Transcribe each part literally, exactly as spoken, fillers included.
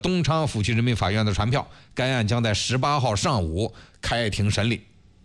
东昌府区人民法院的传票，该案将在十八号上午开庭审理。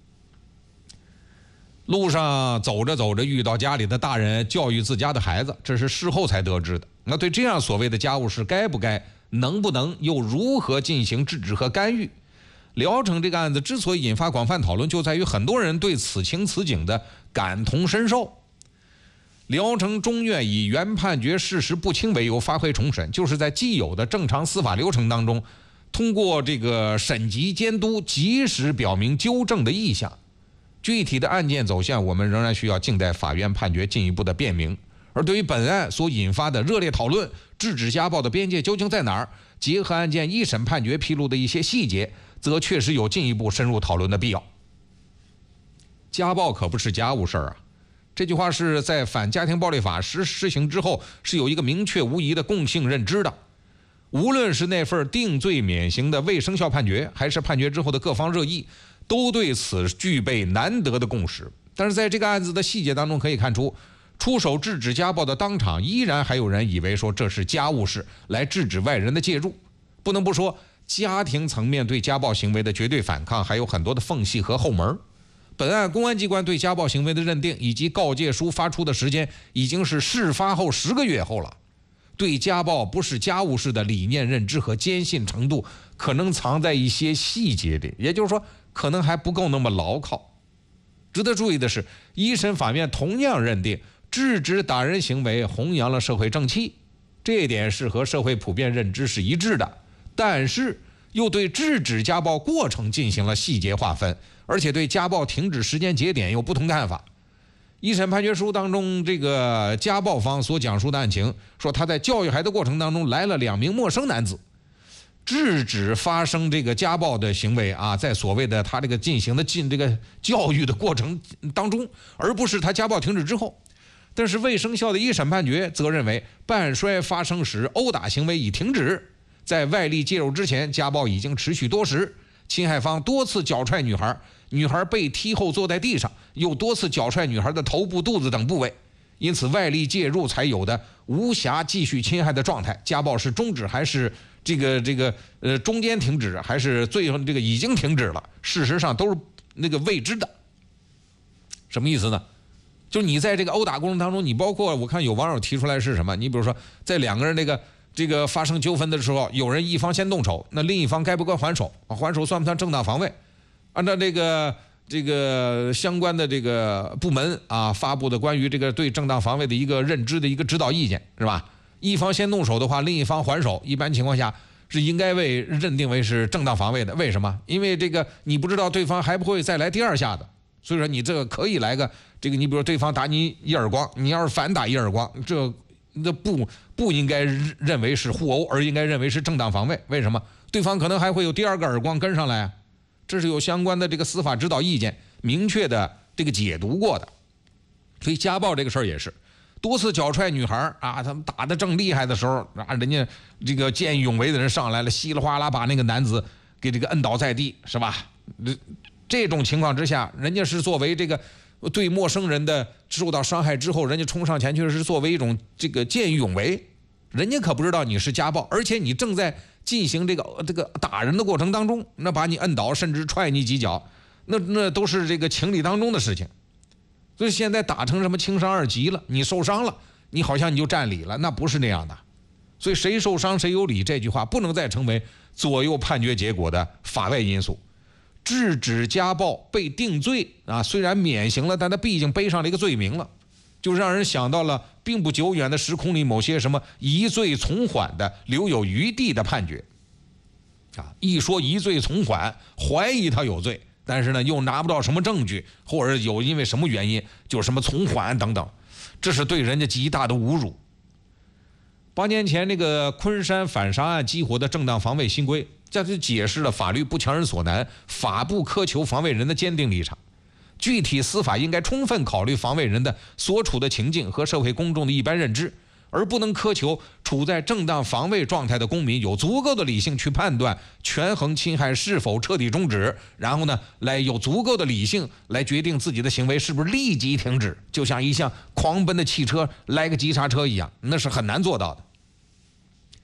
路上走着走着，遇到家里的大人教育自家的孩子，这是事后才得知的。那对这样所谓的家务事，该不该、能不能，又如何进行制止和干预？聊城这个案子之所以引发广泛讨论，就在于很多人对此情此景的感同身受。聊城中院以原判决事实不清为由发回重审，就是在既有的正常司法流程当中，通过这个审级监督及时表明纠正的意向。具体的案件走向，我们仍然需要静待法院判决进一步的辩明。而对于本案所引发的热烈讨论，制止家暴的边界究竟在哪儿？结合案件一审判决披露的一些细节，则确实有进一步深入讨论的必要。家暴可不是家务事儿啊，这句话是在反家庭暴力法实施行之后，是有一个明确无疑的共性认知的。无论是那份定罪免刑的未生效判决，还是判决之后的各方热议，都对此具备难得的共识。但是在这个案子的细节当中可以看出，出手制止家暴的当场依然还有人以为说这是家务事，来制止外人的介入。不能不说，家庭层面对家暴行为的绝对反抗还有很多的缝隙和后门。本案公安机关对家暴行为的认定以及告诫书发出的时间已经是事发后十个月后了，对家暴不是家务事的理念认知和坚信程度可能藏在一些细节里，也就是说可能还不够那么牢靠。值得注意的是，一审法院同样认定制止打人行为弘扬了社会正气，这一点是和社会普遍认知是一致的，但是又对制止家暴过程进行了细节划分，而且对家暴停止时间节点有不同看法。一审判决书当中，这个家暴方所讲述的案情说，他在教育孩子过程当中来了两名陌生男子，制止发生这个家暴的行为啊，在所谓的他这个进行的进这个教育的过程当中，而不是他家暴停止之后。但是未生效的一审判决则认为，半摔发生时殴打行为已停止，在外力介入之前，家暴已经持续多时，侵害方多次脚踹女孩，女孩被踢后坐在地上，又多次脚踹女孩的头部、肚子等部位，因此外力介入才有的无暇继续侵害的状态。家暴是终止还是这个这个呃中间停止，还是最后这个已经停止了，事实上都是那个未知的。什么意思呢？就是你在这个殴打过程当中，你包括我看有网友提出来是什么？你比如说在两个人那个这个发生纠纷的时候，有人一方先动手，那另一方该不该还手？还手算不算正当防卫？按照这个这个相关的这个部门啊发布的关于这个对正当防卫的一个认知的一个指导意见，是吧？一方先动手的话，另一方还手，一般情况下是应该为认定为是正当防卫的。为什么？因为这个你不知道对方还不会再来第二下的，所以说你这个可以来个这个，你比如对方打你一耳光，你要是反打一耳光，这那不不应该认为是互殴，而应该认为是正当防卫。为什么？对方可能还会有第二个耳光跟上来啊，这是有相关的这个司法指导意见明确的这个解读过的。所以家暴这个事儿也是多次脚踹女孩啊，他们打得正厉害的时候啊，人家这个见义勇为的人上来了，稀里哗啦把那个男子给这个摁倒在地，是吧？这种情况之下，人家是作为这个对陌生人的受到伤害之后，人家冲上前去是作为一种这个见义勇为，人家可不知道你是家暴，而且你正在进行这个这个打人的过程当中，那把你摁倒甚至踹你几脚，那那都是这个情理当中的事情。所以现在打成什么轻伤二级了，你受伤了，你好像你就占理了，那不是那样的。所以谁受伤谁有理这句话不能再成为左右判决结果的法外因素。制止家暴被定罪啊，虽然免刑了，但他毕竟背上了一个罪名了，就让人想到了并不久远的时空里某些什么疑罪从缓的留有余地的判决啊。一说疑罪从缓，怀疑他有罪，但是呢又拿不到什么证据，或者有因为什么原因就什么从缓等等，这是对人家极大的侮辱。八年前那个昆山反杀案激活的正当防卫新规，这就解释了法律不强人所难，法不苛求防卫人的坚定立场。具体司法应该充分考虑防卫人的所处的情境和社会公众的一般认知，而不能苛求处在正当防卫状态的公民有足够的理性去判断权衡侵害是否彻底终止，然后呢来有足够的理性来决定自己的行为是不是立即停止，就像一辆狂奔的汽车来个急刹车一样，那是很难做到的。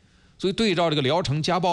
所以对照这个聊城家暴